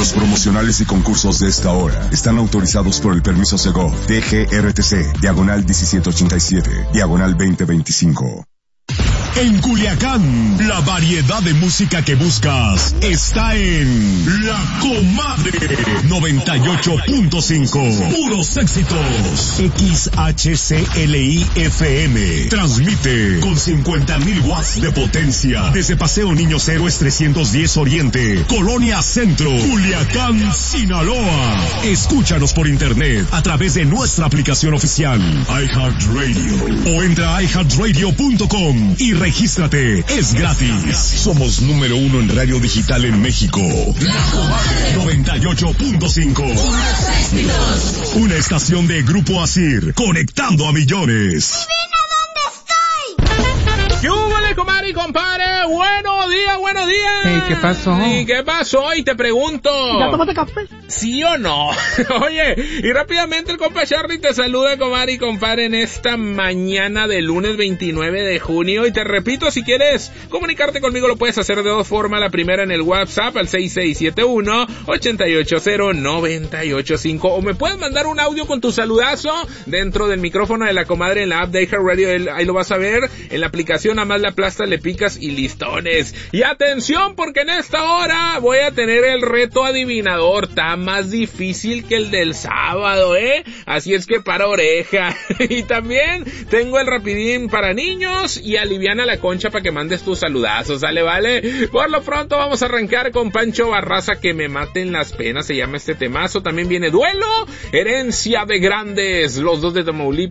Los promocionales y concursos de esta hora están autorizados por el permiso Segov, DGRTC, diagonal 1787, diagonal 2025. En Culiacán, la variedad de música que buscas está en La Comadre 98.5. Puros éxitos. XHCLI FM. Transmite con 50,000 watts de potencia desde Paseo Niños Héroes 310 Oriente, Colonia Centro, Culiacán, Sinaloa. Escúchanos por internet a través de nuestra aplicación oficial iHeartRadio o entra a iHeartRadio.com y regístrate, es gratis. Somos número 1 en radio digital en México. La Comadre 98.5. Una estación de Grupo Asir, conectando a millones. ¿Qué hubo, comadre y compadre? Buenos días, buenos días. Hey, ¿qué pasó? ¿Y qué pasó? Y te pregunto, ¿ya tomaste café? ¿sí o no? Oye, y rápidamente el compa Charlie te saluda, comadre y compadre, en esta mañana de lunes 29 de junio. Y te repito, si quieres comunicarte conmigo, lo puedes hacer de dos formas. La primera en el WhatsApp al 6671-880-985. O me puedes mandar un audio con tu saludazo dentro del micrófono de la comadre en la app de iHeartRadio. Ahí lo vas a ver en la aplicación. Nada más la aplasta, le picas y listones. Y atención, porque en esta hora voy a tener el reto adivinador. Está más difícil que el del sábado, así es que para oreja. Y también tengo el rapidín para niños y aliviana la concha para que mandes tus saludazos, ¿sale? Vale. Por lo pronto vamos a arrancar con Pancho Barraza, que me maten las penas, se llama este temazo. También viene Duelo, Herencia de Grandes, los dos de Tamaulipas.